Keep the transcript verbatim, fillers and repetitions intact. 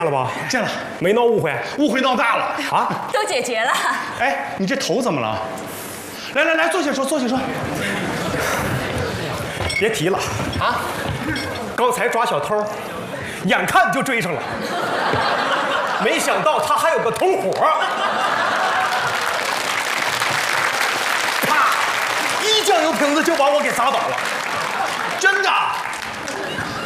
了吧？ 见了， 没闹误会， 误会闹大了啊！ 都解决了。 哎，你这头怎么了？来来来，坐下说，坐下说。 别提了啊！刚才抓小偷，眼看就追上了，没想到他还有个同伙，啪，一酱油瓶子就把我给砸倒了。 真的？